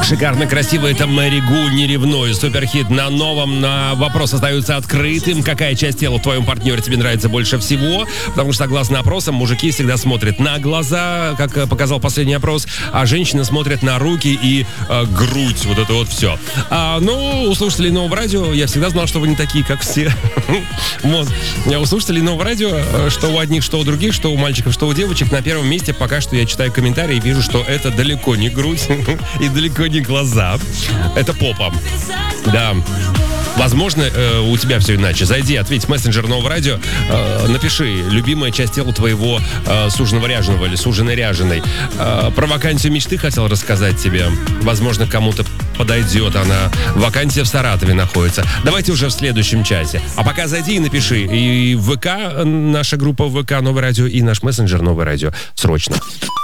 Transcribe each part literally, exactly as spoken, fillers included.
Шикарно, красиво, это Мэри Гу, «Не ревную». Суперхит на новом. На вопрос остается открытым. Какая часть тела в твоем партнере тебе нравится больше всего? Потому что, согласно опросам, мужики всегда смотрят на глаза, как показал последний опрос, а женщины смотрят на руки и э, грудь. Вот это вот все. А, ну, у слушателей Нового радио, я всегда знал, что вы не такие, как все. Вот. У слушателей Нового радио, что у одних, что у других, что у мальчиков, что у девочек, на первом месте пока что я читаю комментарии и вижу, что это далеко не грудь и далеко не глаза. Это попа. Да. Возможно, э, у тебя все иначе. Зайди, ответь в мессенджер Нового радио, э, напиши, любимая часть тела твоего э, суженого ряженого или суженой ряженой. Э, про вакансию мечты хотел рассказать тебе. Возможно, кому-то подойдет она. Вакансия в Саратове находится. Давайте уже в следующем часе. А пока зайди и напиши. И в ВК, наша группа в ВК Новое радио, и наш мессенджер Новое радио. Срочно.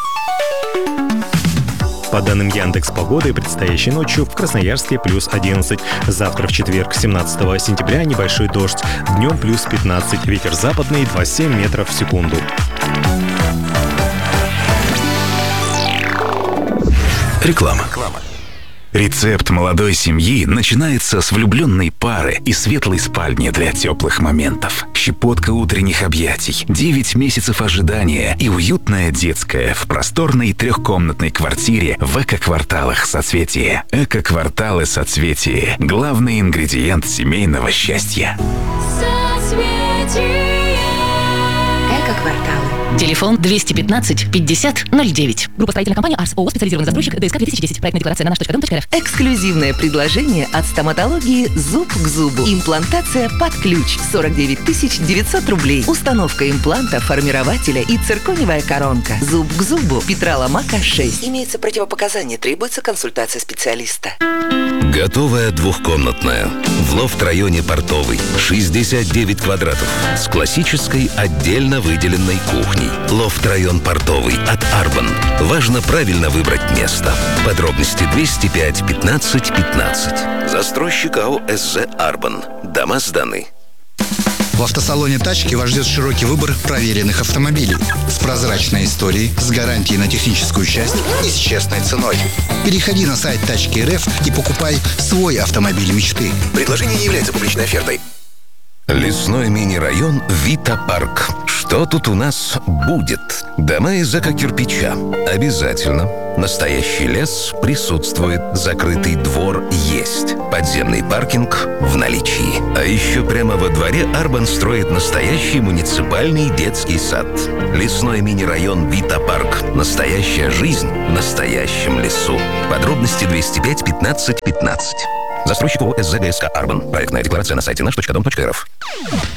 По данным Яндекс.Погоды, предстоящей ночью в Красноярске плюс одиннадцать. Завтра в четверг, семнадцатого сентября, небольшой дождь. Днем плюс пятнадцать. Ветер западный двадцать семь метров в секунду. Реклама. Рецепт молодой семьи начинается с влюбленной пары и светлой спальни для теплых моментов. Щепотка утренних объятий, девять месяцев ожидания и уютная детская в просторной трехкомнатной квартире в эко-кварталах «Соцветие». Эко-кварталы «Соцветие» — главный ингредиент семейного счастья. Эко-кварталы. Телефон двести пятнадцать пятьдесят ноль девять. Группа строительной компании «Арс», ООО «Специализированный застройщик», ДСК две тысячи десять. Проектная декларация на наш точка дом точка рф. Эксклюзивное предложение от стоматологии «Зуб к зубу». Имплантация под ключ. сорок девять тысяч девятьсот рублей. Установка импланта, формирователя и циркониевая коронка. Зуб к зубу. Петра Ломака, шесть. Имеется противопоказание. Требуется консультация специалиста. Готовая двухкомнатная. В лофт-районе Портовый. шестьдесят девять квадратов. С классической отдельно выделенной кухней. Лофт-район Портовый от Арбан. Важно правильно выбрать место. Подробности двести пять пятнадцать пятнадцать. Застройщик АО СЗ Арбан. Дома сданы. В автосалоне «Тачки» вас ждет широкий выбор проверенных автомобилей с прозрачной историей, с гарантией на техническую часть и с честной ценой. Переходи на сайт «Тачки РФ» и покупай свой автомобиль мечты. Предложение не является публичной офертой. Лесной мини-район Вита Парк. Что тут у нас будет? Дома из эко-кирпича. Обязательно. Настоящий лес присутствует. Закрытый двор есть. Подземный паркинг в наличии. А еще прямо во дворе Арбан строит настоящий муниципальный детский сад. Лесной мини-район Вита Парк. Настоящая жизнь в настоящем лесу. Подробности двести пять пятнадцать пятнадцать. Застройщик ООО СЗ ГСК Арбан. Проектная декларация на сайте наш точка дом точка рф.